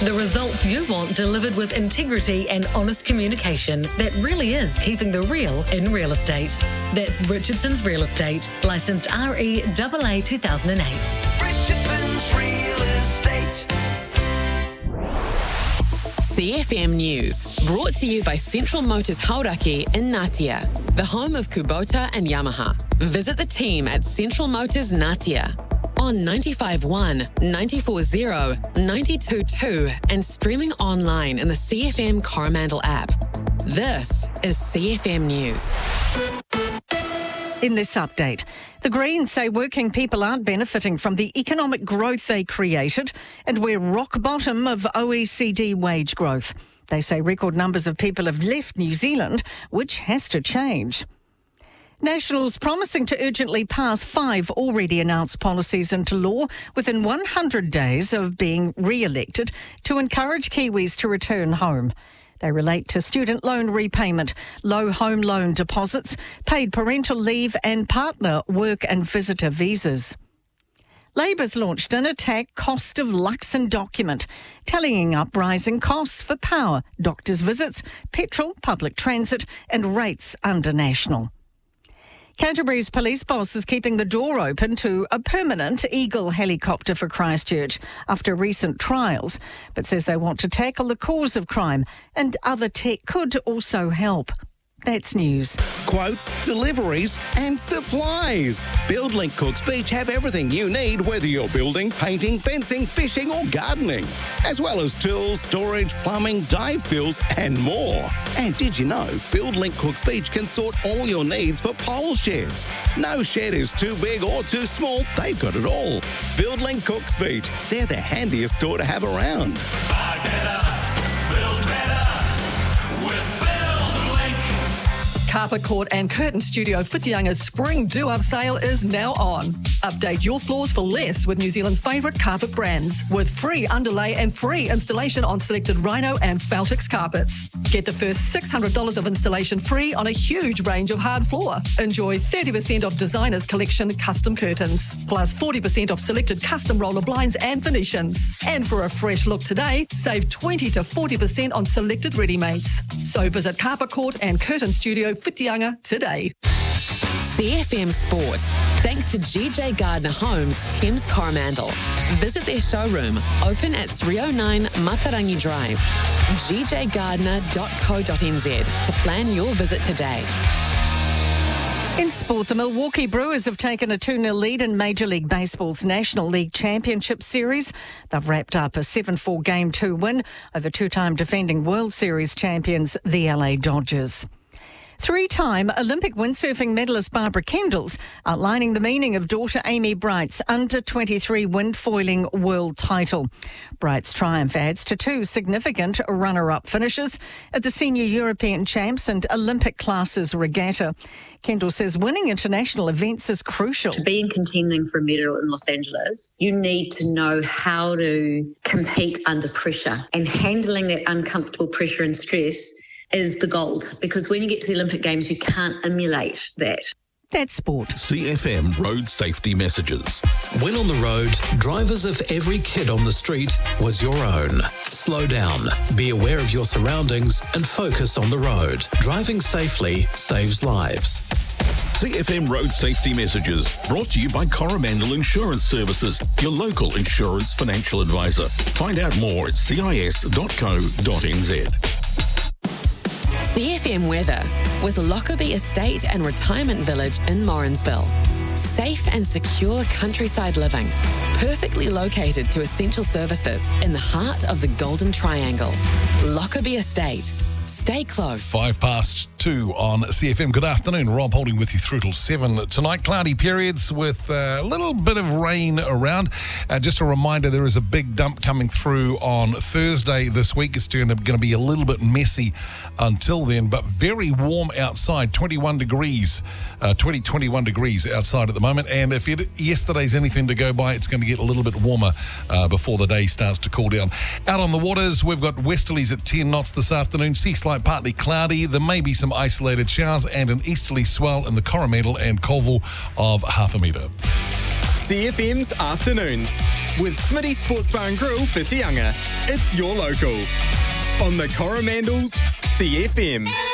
The results you want delivered with integrity and honest communication that really is keeping the real in real estate. That's Richardson's Real Estate, licensed REAA 2008. Richardson's Real Estate. CFM News, brought to you by Central Motors Hauraki in Ngatea, the home of Kubota and Yamaha. Visit the team at Central Motors Ngatea on 95.1, 94.0, 92.2 and streaming online in the CFM Coromandel app. This is CFM News. In this update, the Greens say working people aren't benefiting from the economic growth they created and we're rock bottom of OECD wage growth. They say record numbers of people have left New Zealand, which has to change. Nationals promising to urgently pass 5 already announced policies into law within 100 days of being re-elected to encourage Kiwis to return home. They relate to student loan repayment, low home loan deposits, paid parental leave and partner work and visitor visas. Labour's launched an attack cost of Luxon document, tallying up rising costs for power, doctors' visits, petrol, public transit and rates under national. Canterbury's police boss is keeping the door open to a permanent Eagle helicopter for Christchurch after recent trials, but says they want to tackle the cause of crime and other tech could also help. That's news. Quotes, deliveries and supplies. BuildLink Cooks Beach have everything you need, whether you're building, painting, fencing, fishing or gardening, as well as tools, storage, plumbing, dive fills and more. And did you know BuildLink Cooks Beach can sort all your needs for pole sheds? No shed is too big or too small. They've got it all. BuildLink Cooks Beach. They're the handiest store to have around. Buy better, build better with BuildLink. Carpet Court and Curtain Studio Whitianga's Spring Do-Up Sale is now on. Update your floors for less with New Zealand's favourite carpet brands, with free underlay and free installation on selected Rhino and Feltix carpets. Get the first $600 of installation free on a huge range of hard floor. Enjoy 30% off Designers Collection custom curtains, plus 40% off selected custom roller blinds and Venetians. And for a fresh look today, save 20 to 40% on selected ready-mates. So visit Carpet Court and Curtain Studio Whitianga today. CFM Sport, thanks to GJ Gardner Homes, Thames Coromandel. Visit their showroom, open at 309 Matarangi Drive, gjgardner.co.nz to plan your visit today. In sport, the Milwaukee Brewers have taken a 2-0 lead in Major League Baseball's National League Championship Series. They've wrapped up a 7-4 Game 2 win over two-time defending World Series champions, the LA Dodgers. 3-time Olympic windsurfing medalist Barbara Kendall's outlining the meaning of daughter Amy Bright's under-23 windfoiling world title. Bright's triumph adds to 2 significant runner-up finishes at the Senior European Champs and Olympic Classes Regatta. Kendall says winning international events is crucial. To be in contending for a medal in Los Angeles, you need to know how to compete under pressure, and handling that uncomfortable pressure and stress is the gold, because when you get to the Olympic Games, you can't emulate that. That's sport. CFM road safety messages. When on the road, drivers of every kid on the street was your own. Slow down, be aware of your surroundings and focus on the road. Driving safely saves lives. CFM road safety messages brought to you by Coromandel Insurance Services, your local insurance financial advisor. Find out more at cis.co.nz. CFM weather with Lockerbie Estate and Retirement Village in Morrinsville. Safe and secure countryside living, perfectly located to essential services in the heart of the Golden Triangle. Lockerbie Estate. Stay close. 2:05 on CFM. Good afternoon. Rob Holding with you through till 7 tonight. Cloudy periods with a little bit of rain around. Just a reminder, there is a big dump coming through on Thursday this week. It's going to be a little bit messy until then, but very warm outside. 21 degrees outside at the moment. And if yesterday's anything to go by, it's going to get a little bit warmer before the day starts to cool down. Out on the waters, we've got westerlies at 10 knots this afternoon. Sea slight partly cloudy. There may be some isolated showers and an easterly swell in the Coromandel and Colville of 0.5 metre. CFM's Afternoons with Smitty Sports Bar and Grill, Whitianga. It's your local. On the Coromandels, CFM.